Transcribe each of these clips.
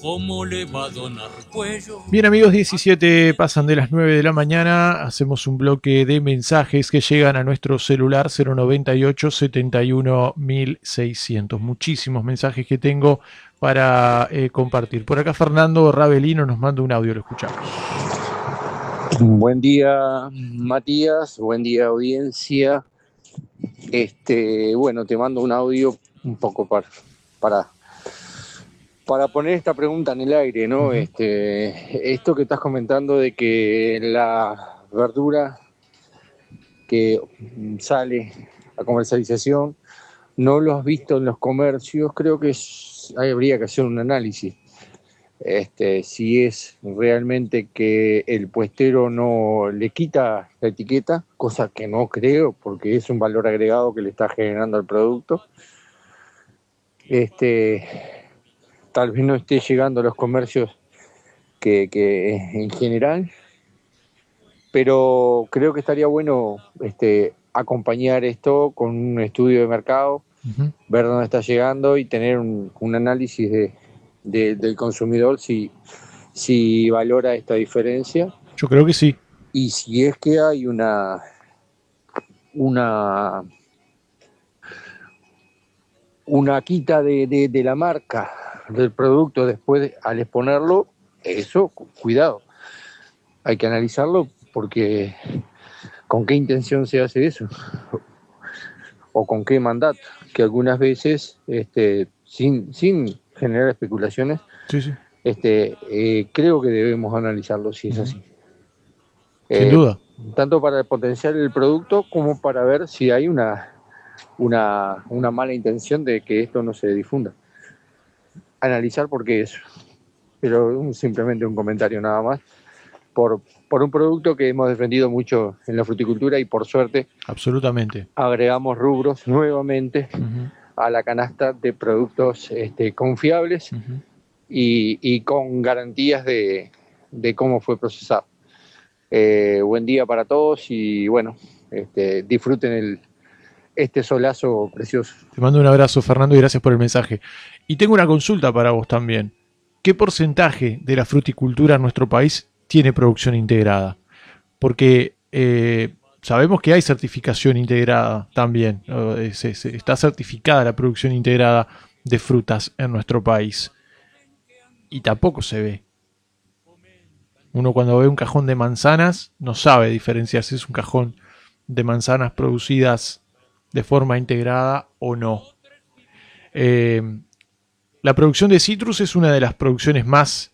¿Cómo le va a donar cuello? Bien amigos, 17 pasan de las 9 de la mañana, hacemos un bloque de mensajes que llegan a nuestro celular 098 71 1600. Muchísimos mensajes que tengo para compartir. Por acá Fernando Ravelino nos manda un audio, lo escuchamos. Buen día, Matías, buen día, audiencia. Bueno, te mando un audio un poco para poner esta pregunta en el aire, ¿no? Uh-huh. Esto que estás comentando de que la verdura que sale a comercialización no lo has visto en los comercios, creo que habría que hacer un análisis. Si es realmente que el puestero no le quita la etiqueta, cosa que no creo, porque es un valor agregado que le está generando al producto. Tal vez no esté llegando a los comercios que en general, pero creo que estaría bueno acompañar esto con un estudio de mercado, Uh-huh. ver dónde está llegando y tener un análisis del consumidor si valora esta diferencia. Yo creo que sí. Y si es que hay una quita de la marca del producto después al exponerlo, eso, cuidado. Hay que analizarlo porque ¿con qué intención se hace eso? ¿O con qué mandato? Que algunas veces, sin generar especulaciones, Sí. creo que debemos analizarlo si es así. Sin duda. Tanto para potenciar el producto como para ver si hay una mala intención de que esto no se difunda. Analizar por qué eso. Pero simplemente un comentario nada más. Por un producto que hemos defendido mucho en la fruticultura y por suerte absolutamente agregamos rubros nuevamente uh-huh. a la canasta de productos confiables uh-huh. y con garantías de cómo fue procesado. Buen día para todos y bueno, disfruten este solazo precioso. Te mando un abrazo, Fernando, y gracias por el mensaje. Y tengo una consulta para vos también. ¿Qué porcentaje de la fruticultura en nuestro país tiene producción integrada? Porque sabemos que hay certificación integrada también. Está certificada la producción integrada de frutas en nuestro país. Y tampoco se ve. Uno cuando ve un cajón de manzanas no sabe diferenciar si es un cajón de manzanas producidas de forma integrada o no. La producción de citrus es una de las producciones más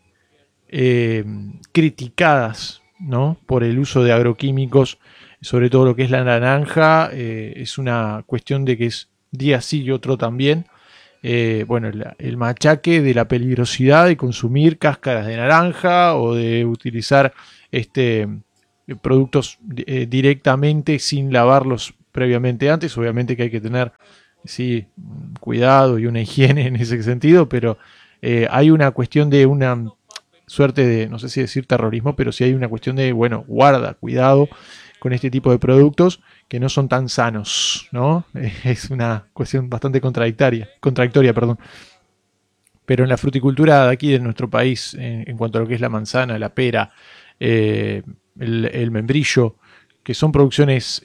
criticadas, ¿no? Por el uso de agroquímicos, sobre todo lo que es la naranja. Es una cuestión de que es día sí y otro también. Bueno, el machaque de la peligrosidad de consumir cáscaras de naranja o de utilizar productos directamente sin lavarlos previamente antes. Obviamente que hay que tener cuidado y una higiene en ese sentido, pero hay una cuestión de una suerte de, no sé si decir terrorismo, pero sí hay una cuestión de, bueno, guarda, cuidado con este tipo de productos que no son tan sanos, ¿no? Es una cuestión bastante contradictoria, perdón. Pero en la fruticultura de aquí de nuestro país, en cuanto a lo que es la manzana, la pera, el membrillo, que son producciones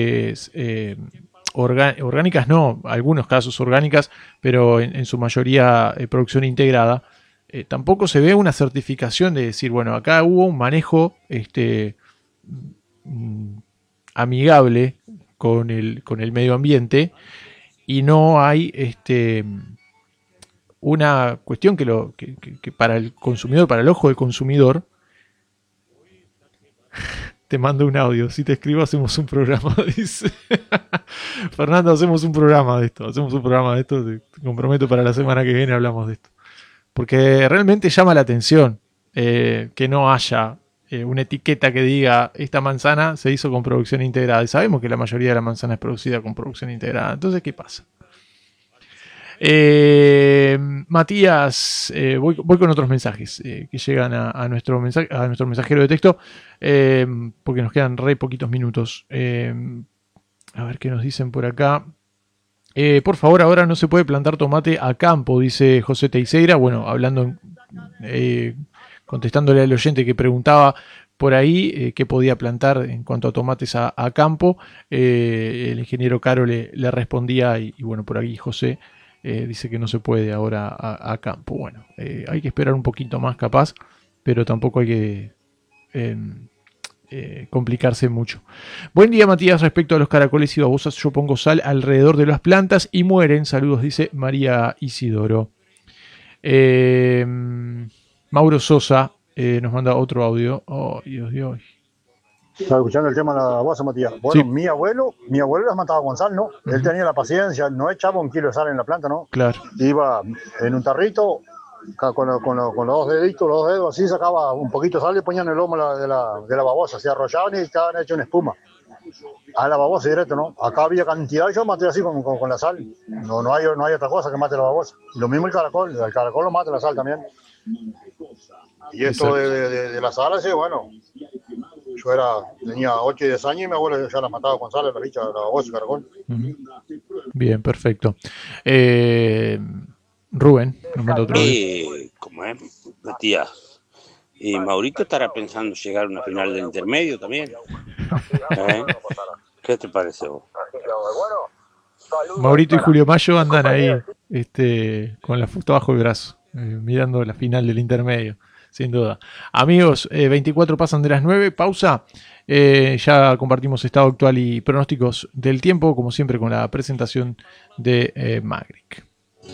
orgánicas, no, algunos casos orgánicas, pero en su mayoría producción integrada, tampoco se ve una certificación de decir, bueno, acá hubo un manejo amigable con el medio ambiente y no hay una cuestión que para el consumidor, para el ojo del consumidor, te mando un audio, si te escribo hacemos un programa, dice Fernando, hacemos un programa de esto, te comprometo para la semana que viene hablamos de esto, porque realmente llama la atención que no haya una etiqueta que diga esta manzana se hizo con producción integrada, y sabemos que la mayoría de la manzana es producida con producción integrada. Entonces, ¿qué pasa? Matías, voy con otros mensajes que llegan a nuestro mensajero de texto, porque nos quedan re poquitos minutos. A ver qué nos dicen por acá. Por favor, ahora no se puede plantar tomate a campo, dice José Teixeira. Bueno, hablando contestándole al oyente que preguntaba por ahí qué podía plantar en cuanto a tomates a campo, el ingeniero Caro le respondía y bueno, por aquí José dice que no se puede ahora a campo. Bueno, hay que esperar un poquito más capaz, pero tampoco hay que complicarse mucho. Buen día, Matías. Respecto a los caracoles y babosas, yo pongo sal alrededor de las plantas y mueren. Saludos, dice María Isidoro. Mauro Sosa nos manda otro audio. Oh, Dios, Dios. Estaba escuchando el tema de la babosa, Matías. Bueno, Sí. mi abuelo las mataba con sal, ¿no? Él tenía la paciencia, no echaba 1 kilo de sal en la planta, ¿no? Claro. Iba en un tarrito, con los 2 deditos, los 2 dedos, así sacaba un poquito de sal y ponía en el lomo de la babosa, se arrollaban y estaban hecho una espuma. A la babosa directo, ¿no? Acá había cantidad, yo maté así con la sal. No hay otra cosa que mate la babosa. Lo mismo el caracol lo mata la sal también. Y esto de la sal, sí, bueno, tenía 8 y 10 años y mi abuelo ya la mataba con sal, la bicha, la babosa, el caracol. Bien, perfecto. Rubén nos manda otro audio. ¿Cómo es? Matías. Y Maurito estará pensando llegar a una final del intermedio también. ¿Qué te parece vos? Maurito y Julio Mayo andan ahí con la foto bajo el brazo, mirando la final del intermedio, sin duda. Amigos, 24 pasan de las 9, pausa. Ya compartimos estado actual y pronósticos del tiempo, como siempre con la presentación de Magric.